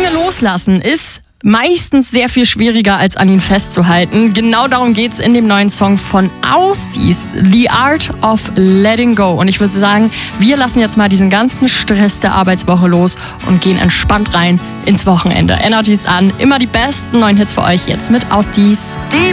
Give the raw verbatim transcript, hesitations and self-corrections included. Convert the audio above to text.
Dinge loslassen ist meistens sehr viel schwieriger, als an ihn festzuhalten. Genau darum geht's in dem neuen Song von Austis, The Art of Letting Go. Und ich würde sagen, wir lassen jetzt mal diesen ganzen Stress der Arbeitswoche los und gehen entspannt rein ins Wochenende. Energies an, immer die besten neuen Hits für euch jetzt mit Austis.